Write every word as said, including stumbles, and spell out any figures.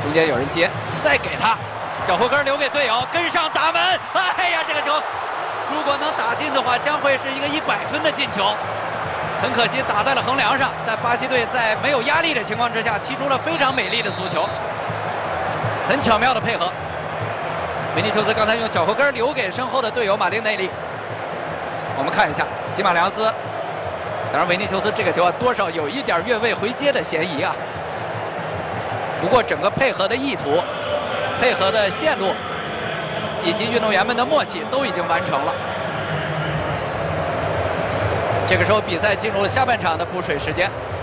中间有人接，再给他，脚后跟留给队友，跟上打门。哎呀，这个球如果能打进的话，将会是一个一百分的进球。很可惜打在了横梁上，但巴西队在没有压力的情况之下，踢出了非常美丽的足球，很巧妙的配合。维尼修斯刚才用脚后跟留给身后的队友马丁内利。我们看一下吉马良斯，当然维尼修斯这个球啊，多少有一点越位回接的嫌疑啊。不过整个配合的意图、配合的线路以及运动员们的默契都已经完成了。这个时候比赛进入了下半场的补水时间。